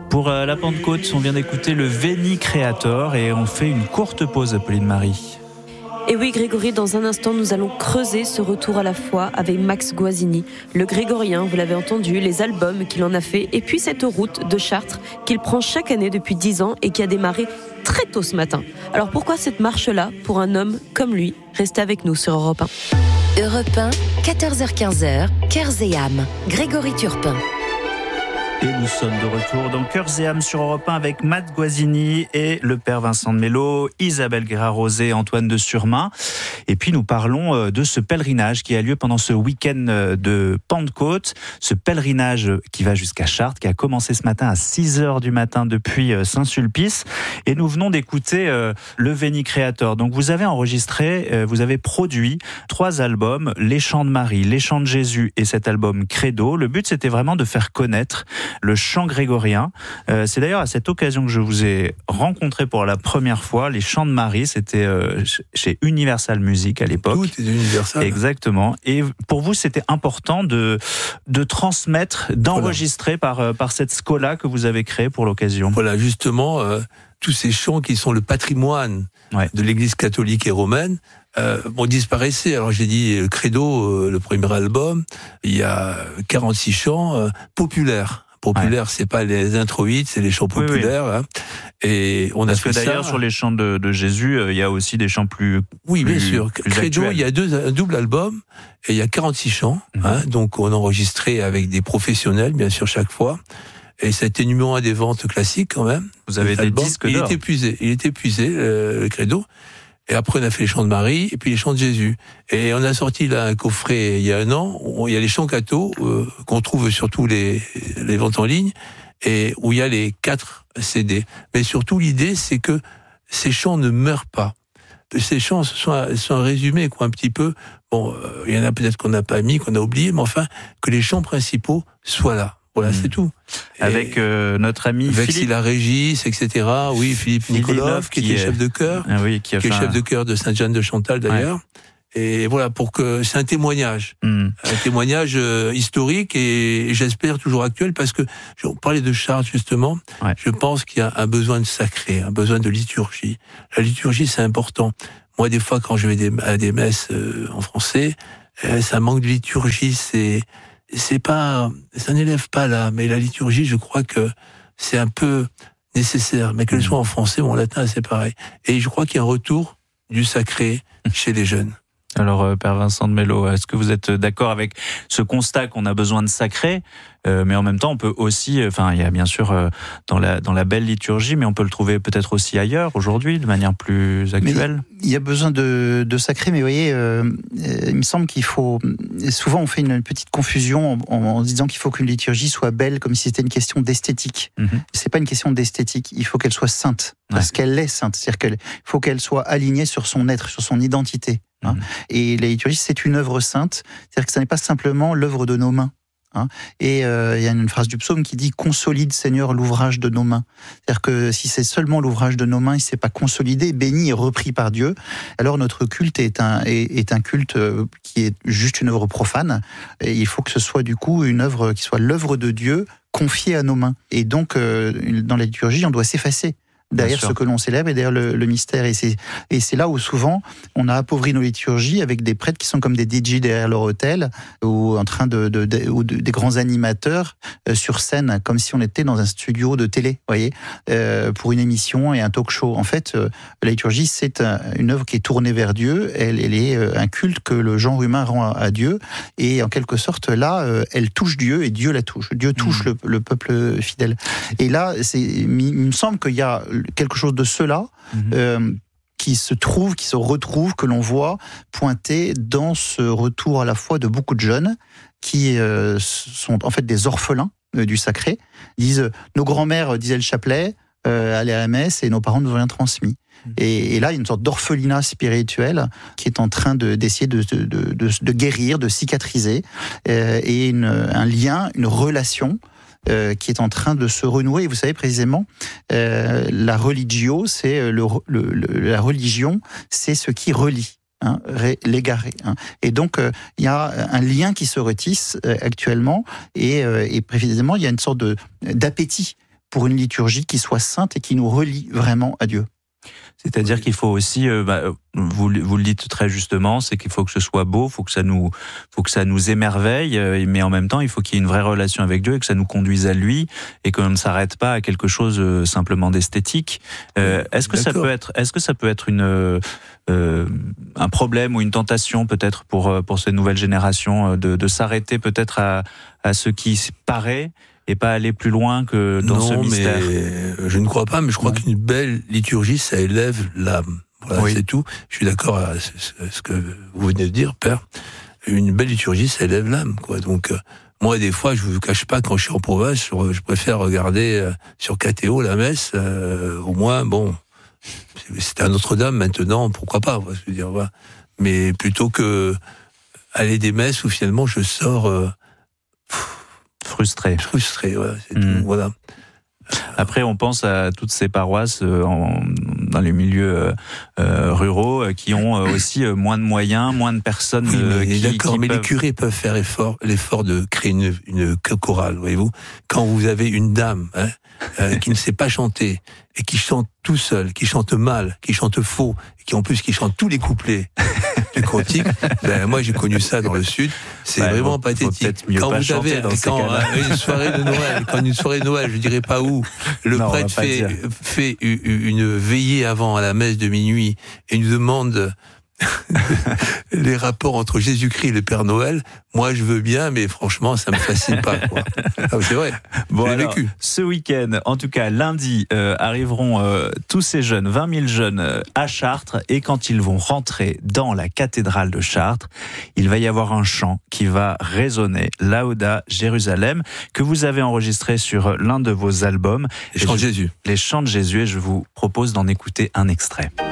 Pour la Pentecôte, on vient d'écouter le Veni Creator et on fait une courte pause, Pauline Marie. Et oui Grégory, dans un instant nous allons creuser ce retour à la foi avec Max Guazzini, le grégorien, vous l'avez entendu, les albums qu'il en a fait et puis cette route de Chartres qu'il prend chaque année depuis 10 ans et qui a démarré très tôt ce matin. Alors pourquoi cette marche-là pour un homme comme lui? Restez avec nous sur Europe 1. Europe 1, 14h-15h, Cœurs et âmes, Grégory Turpin. Et nous sommes de retour dans Cœurs et âmes sur Europe 1 avec Matt Guazzini et le père Vincent de Mello, Isabelle Guérard-Rosé, Antoine de Surmain. Et puis nous parlons de ce pèlerinage qui a lieu pendant ce week-end de Pentecôte. Ce pèlerinage qui va jusqu'à Chartres, qui a commencé ce matin à 6h du matin depuis Saint-Sulpice. Et nous venons d'écouter le Veni Creator. Donc vous avez enregistré, vous avez produit 3 albums, Les Chants de Marie, Les Chants de Jésus et cet album Credo. Le but c'était vraiment de faire connaître le chant grégorien. C'est d'ailleurs à cette occasion que je vous ai rencontré pour la première fois. Les Chants de Marie, c'était chez Universal Music à l'époque. Tout est Universal. Exactement. Et pour vous, c'était important de transmettre, d'enregistrer par cette scola que vous avez créée pour l'occasion. Voilà, justement, tous ces chants qui sont le patrimoine de l'Église catholique et romaine, disparaissaient. Alors j'ai dit Credo, le premier album, il y a 46 chants populaires. Populaire, c'est pas les introïdes, c'est les chants populaires. Oui. Hein. Et on a fait ça. D'ailleurs, sur les chants de Jésus, il y a aussi des chants plus. Oui, bien sûr. Plus Credo, actuels. il y a un double album et il y a 46 chants. Hein, donc on a enregistré avec des professionnels, bien sûr, chaque fois. Et ça a été numéro 1 des ventes classiques quand même. Vous avez des disques d'or. Il est épuisé, le Credo. Et après, on a fait les chants de Marie, et puis les chants de Jésus. Et on a sorti là un coffret il y a 1 an, où il y a les chants catho, qu'on trouve sur tous les ventes en ligne, et où il y a les 4 CD. Mais surtout, l'idée, c'est que ces chants ne meurent pas. Ces chants sont un résumé, quoi, un petit peu. Bon, il y en a peut-être qu'on n'a pas mis, qu'on a oublié, mais enfin, que les chants principaux soient là. Voilà, c'est tout. Avec notre ami avec Philippe Régis, etc. Oui, Philippe Nikolov, qui était chef de chœur, qui est chef de chœur de Sainte-Jeanne de Chantal d'ailleurs. Ouais. Et voilà, pour que c'est un témoignage, un témoignage historique et j'espère toujours actuel, parce que on parlait de Chartres justement. Ouais. Je pense qu'il y a un besoin de sacré, un besoin de liturgie. La liturgie, c'est important. Moi, des fois, quand je vais à des messes en français, ça manque de liturgie. Ça n'élève pas là, mais la liturgie, je crois que c'est un peu nécessaire, mais qu'elle soit en français ou en latin, c'est pareil. Et je crois qu'il y a un retour du sacré chez les jeunes. Alors, Père Vincent de Mello, est-ce que vous êtes d'accord avec ce constat qu'on a besoin de sacré, mais en même temps, on peut aussi, il y a bien sûr dans la belle liturgie, mais on peut le trouver peut-être aussi ailleurs aujourd'hui, de manière plus actuelle. Mais il y a besoin de sacré, mais vous voyez, il me semble qu'il faut. Souvent, on fait une petite confusion en disant qu'il faut qu'une liturgie soit belle, comme si c'était une question d'esthétique. C'est pas une question d'esthétique. Il faut qu'elle soit sainte, parce qu'elle est sainte. C'est-à-dire qu'il faut qu'elle soit alignée sur son être, sur son identité. Hein. Et la liturgie, c'est une œuvre sainte, c'est-à-dire que ce n'est pas simplement l'œuvre de nos mains. Hein. Et il y a une phrase du psaume qui dit « Consolide, Seigneur, l'ouvrage de nos mains ». C'est-à-dire que si c'est seulement l'ouvrage de nos mains, il ne s'est pas consolidé, béni et repris par Dieu, alors notre culte est un culte qui est juste une œuvre profane. Et il faut que ce soit du coup une œuvre qui soit l'œuvre de Dieu confiée à nos mains. Et donc, dans la liturgie, on doit s'effacer derrière ce que l'on célèbre et derrière le mystère. Et c'est là où souvent on a appauvri nos liturgies avec des prêtres qui sont comme des DJ derrière leur autel ou en train ou des grands animateurs sur scène, comme si on était dans un studio de télé, voyez, pour une émission et un talk show. En fait, la liturgie, c'est une œuvre qui est tournée vers Dieu. Elle est un culte que le genre humain rend à Dieu. Et en quelque sorte, là, elle touche Dieu et Dieu la touche. Dieu touche le peuple fidèle. Et là, il me semble qu'il y a quelque chose de cela qui se retrouve, que l'on voit pointer dans ce retour à la foi de beaucoup de jeunes qui sont en fait des orphelins du sacré. Ils disent, nos grands-mères disaient le chapelet, allaient à la messe et nos parents nous ont rien transmis. Et là, il y a une sorte d'orphelinat spirituel qui est en train d'essayer de guérir, de cicatriser, et un lien, une relation qui est en train de se renouer. Et vous savez précisément, la religio, c'est la religion, c'est ce qui relie. L'égaré. Et donc, il y a un lien qui se retisse actuellement, et précisément, il y a une sorte d'appétit pour une liturgie qui soit sainte et qui nous relie vraiment à Dieu. C'est-à-dire qu'il faut aussi, vous le dites très justement, c'est qu'il faut que ce soit beau, faut que ça nous émerveille, mais en même temps, il faut qu'il y ait une vraie relation avec Dieu et que ça nous conduise à lui et qu'on ne s'arrête pas à quelque chose simplement d'esthétique. Est-ce que ça peut être un problème ou une tentation peut-être pour ces nouvelles générations de s'arrêter peut-être à ce qui paraît et pas aller plus loin que dans ce mystère? Mais je ne crois pas, mais je crois qu'une belle liturgie, ça élève l'âme. Voilà, c'est tout. Je suis d'accord avec ce que vous venez de dire, Père. Une belle liturgie, ça élève l'âme, quoi. Donc, moi, des fois, je vous cache pas, quand je suis en province, je préfère regarder sur KTO la messe. Au moins, bon, c'est à Notre-Dame maintenant, pourquoi pas, je veux dire, voilà. Mais plutôt que aller des messes où finalement je sors frustré, ouais, c'est tout, voilà. Après, on pense à toutes ces paroisses dans les milieux ruraux qui ont aussi moins de moyens, moins de personnes. Oui, mais les curés peuvent faire l'effort de créer une chorale, voyez-vous. Quand vous avez une dame qui ne sait pas chanter et qui chante tout seul, qui chante mal, qui chante faux, et qui en plus qui chante tous les couplets du cantique, moi j'ai connu ça dans le sud, c'est vraiment pathétique. Quand vous avez une soirée de Noël, je dirais pas où, le prêtre fait une veillée avant à la messe de minuit et nous demande les rapports entre Jésus-Christ et le Père Noël, moi je veux bien, mais franchement ça me fascine pas, quoi. C'est vrai. Bon, j'ai alors, vécu. Ce week-end, en tout cas lundi, arriveront tous ces jeunes, 20 000 jeunes à Chartres, et quand ils vont rentrer dans la cathédrale de Chartres, il va y avoir un chant qui va résonner, Lauda Jérusalem, que vous avez enregistré sur l'un de vos albums. Les chants de Jésus. Les chants de Jésus, et je vous propose d'en écouter un extrait.